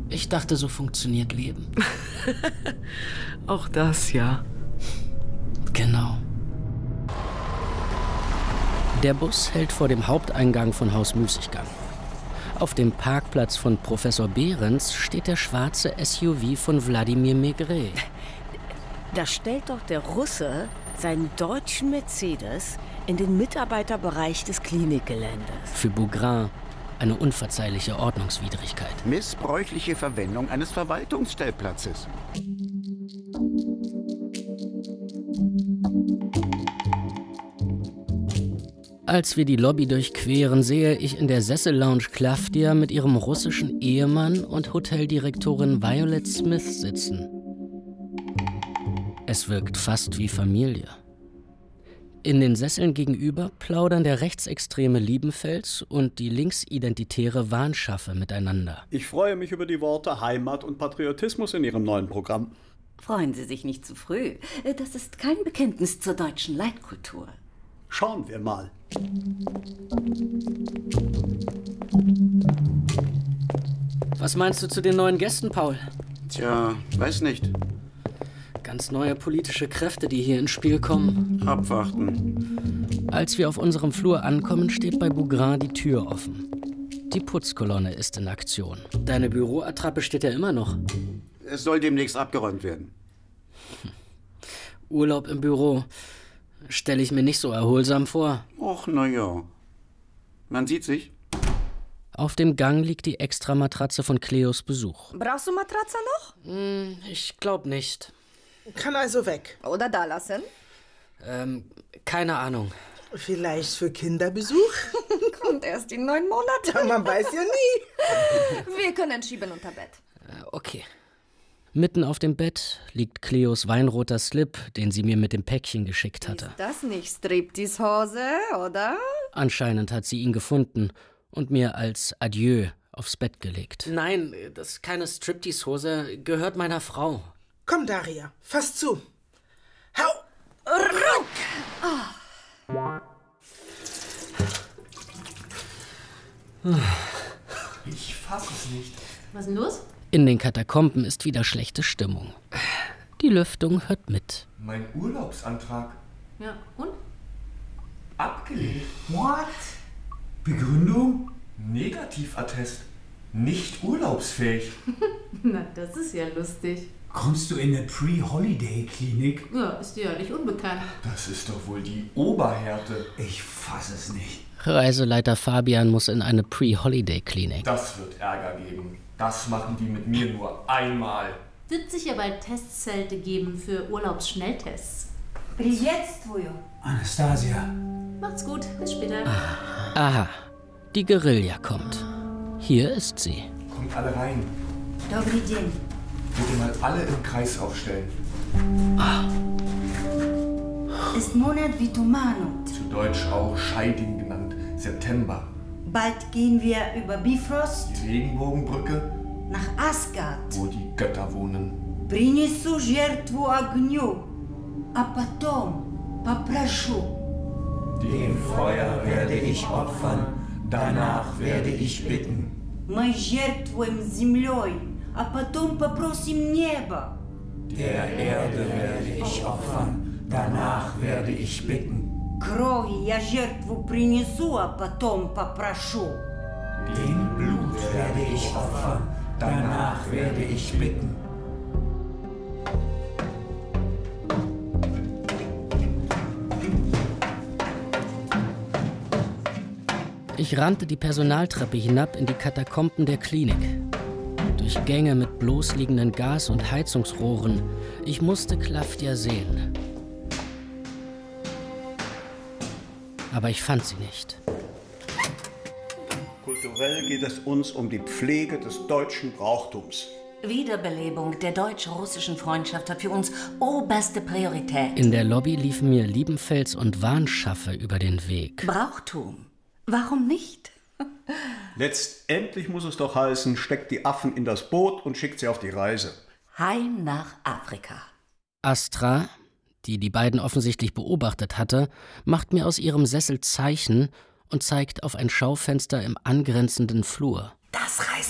Ich dachte, so funktioniert Leben. Auch das, ja. Genau. Der Bus hält vor dem Haupteingang von Haus Müßiggang. Auf dem Parkplatz von Professor Behrens steht der schwarze SUV von Wladimir Maigret. Da stellt doch der Russe seinen deutschen Mercedes in den Mitarbeiterbereich des Klinikgeländes. Für Bougrain eine unverzeihliche Ordnungswidrigkeit. Missbräuchliche Verwendung eines Verwaltungsstellplatzes. Als wir die Lobby durchqueren, sehe ich in der Sessellounge Klafdia mit ihrem russischen Ehemann und Hoteldirektorin Violet Smith sitzen. Es wirkt fast wie Familie. In den Sesseln gegenüber plaudern der rechtsextreme Liebenfels und die linksidentitäre Wahnschaffe miteinander. Ich freue mich über die Worte Heimat und Patriotismus in Ihrem neuen Programm. Freuen Sie sich nicht zu früh. Das ist kein Bekenntnis zur deutschen Leitkultur. Schauen wir mal. Was meinst du zu den neuen Gästen, Paul? Tja, weiß nicht. Ganz neue politische Kräfte, die hier ins Spiel kommen. Abwarten. Als wir auf unserem Flur ankommen, steht bei Bougrain die Tür offen. Die Putzkolonne ist in Aktion. Deine Büroattrappe steht ja immer noch. Es soll demnächst abgeräumt werden. Urlaub im Büro stelle ich mir nicht so erholsam vor. Och, na ja. Man sieht sich. Auf dem Gang liegt die Extramatratze von Cleos Besuch. Brauchst du Matratze noch? Ich glaube nicht. Kann also weg. Oder da lassen? Keine Ahnung. Vielleicht für Kinderbesuch? Kommt erst in 9 Monaten. Man weiß ja nie. Wir können schieben unter Bett. Okay. Mitten auf dem Bett liegt Cleos weinroter Slip, den sie mir mit dem Päckchen geschickt hatte. Ist das nicht Striptease-Hose, oder? Anscheinend hat sie ihn gefunden und mir als Adieu aufs Bett gelegt. Nein, das ist keine Striptease-Hose, gehört meiner Frau. Komm, Daria, fass zu. Hau! Ruck! Ich fass es nicht. Was ist denn los? In den Katakomben ist wieder schlechte Stimmung. Die Lüftung hört mit. Mein Urlaubsantrag. Ja, und? Abgelehnt. What? Begründung? Negativattest. Nicht urlaubsfähig. Na, das ist ja lustig. Kommst du in eine Pre-Holiday-Klinik? Ja, ist dir ja nicht unbekannt. Das ist doch wohl die Oberhärte. Ich fass es nicht. Reiseleiter Fabian muss in eine Pre-Holiday-Klinik. Das wird Ärger geben. Das machen die mit mir nur einmal. Wird sicher bald Testzelte geben für Urlaubsschnelltests. Приветствую. Anastasia. Macht's gut, bis später. Aha, die Guerilla kommt. Hier ist sie. Kommt alle rein. Добрый день. Bitte mal alle im Kreis aufstellen. Ist Monat wie Tumano. Zu Deutsch auch Scheiding genannt. September. Bald gehen wir über Bifrost Die Regenbogenbrücke, nach Asgard. wo die Götter wohnen. Принесу жертву огню, а потом попрошу. Dem Feuer werde ich opfern, danach werde ich bitten. Мы жертвуем землей, а потом попросим небо. Der Erde werde ich opfern, danach werde ich bitten. Крови я жертву принесу, а потом попрошу. Dem Blut werde ich opfern, danach werde ich bitten. Ich rannte die Personaltreppe hinab in die Katakomben der Klinik. Durch Gänge mit bloßliegenden Gas- und Heizungsrohren. Ich musste Klafdia sehen. Aber ich fand sie nicht. Kulturell geht es uns um die Pflege des deutschen Brauchtums. Wiederbelebung der deutsch-russischen Freundschaft hat für uns oberste Priorität. In der Lobby liefen mir Liebenfels und Wahnschaffe über den Weg. Brauchtum. Warum nicht? Letztendlich muss es doch heißen, steckt die Affen in das Boot und schickt sie auf die Reise. Heim nach Afrika. Astra, die die beiden offensichtlich beobachtet hatte, macht mir aus ihrem Sessel Zeichen und zeigt auf ein Schaufenster im angrenzenden Flur. Das